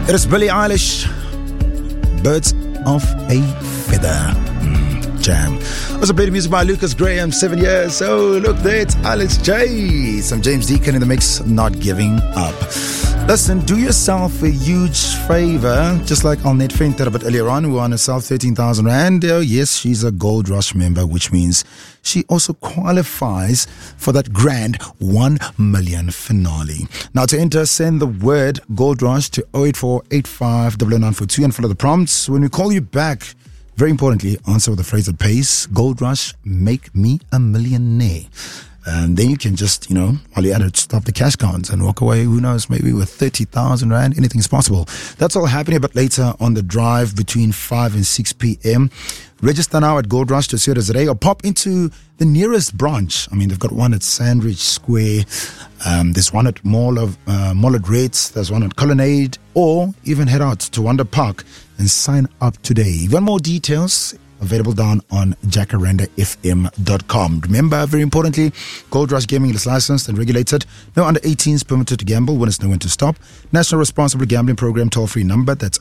It is Billie Eilish, Birds of a Feather. Jam. Also played music by Lucas Graham, 7 years. Oh, look there, it's Alex J. Some James Deacon in the mix, Not Giving Up. Listen, do yourself a huge favor, just like Alnet Venter a bit earlier on, who won herself 13,000 Rand. Oh, yes, she's a Gold Rush member, which means she also qualifies for that grand 1 million finale. Now, to enter, send the word Gold Rush to 084859942 and follow the prompts. When we call you back, very importantly, answer with the phrase that pays. Gold Rush, make me a millionaire. And then you can just, while you're at it, stop the cash counts and walk away, who knows, maybe with 30,000 Rand. Anything's possible. That's all happening a bit later on the drive between 5 and 6 p.m. Register now at Gold Rush to see it as today, or pop into the nearest branch. I mean, they've got one at Sandridge Square. There's one at Mall at Reds. There's one at Colonnade, or even head out to Wonder Park and sign up today. One more details available down on jacarandafm.com. Remember, very importantly, Gold Rush Gaming is licensed and regulated. No under 18s permitted to gamble. Winners know when to stop. National Responsible Gambling Program toll-free number. That's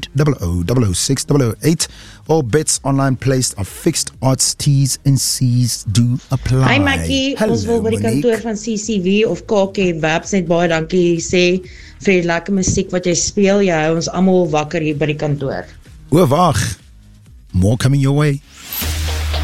0800 All bets online placed are fixed odds. T's and C's do apply. Hi Mackie, ons wil by die kantoor van CCV of KK Webs net baie dankie sê vir die lekker musiek wat jy speel. Jy hou ons almal wakker hier by die kantoor. O, wag. More coming your way.